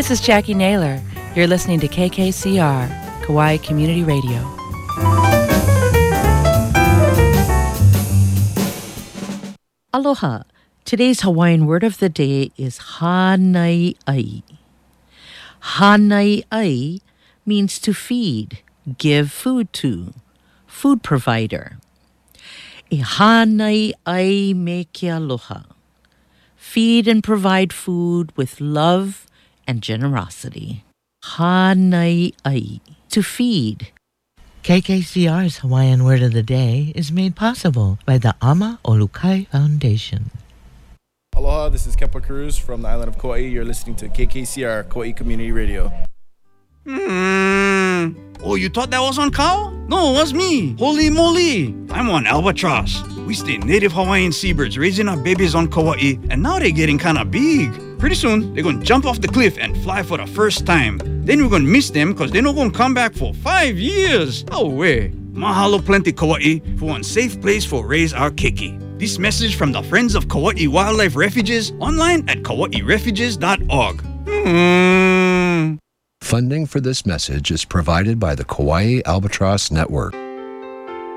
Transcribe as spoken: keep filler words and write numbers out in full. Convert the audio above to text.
This is Jackie Naylor. You're listening to K K C R, Kauai Community Radio. Aloha. Today's Hawaiian word of the day is hanai'ai. Hanai'ai means to feed, give food to, food provider. E hanai'ai me ke aloha. Feed and provide food with love and generosity. Hanai'ai, to feed. K K C R's Hawaiian Word of the Day is made possible by the Ama Olukai Foundation. Aloha, this is Kepa Cruz from the island of Kauai. You're listening to K K C R, Kauai Community Radio. Hmm. Oh, you thought that was on cow? No, it was me. Holy moly. I'm on Albatross. We stay native Hawaiian seabirds raising our babies on Kauai, and now they're getting kind of big. Pretty soon, they're going to jump off the cliff and fly for the first time. Then we're going to miss them because they're not going to come back for five years. Oh, way. Mahalo plenty Kauai for one safe place for raise our keiki. This message from the Friends of Kauai Wildlife Refuges online at kauai refuges dot org. Hmm. Funding for this message is provided by the Kauai Albatross Network.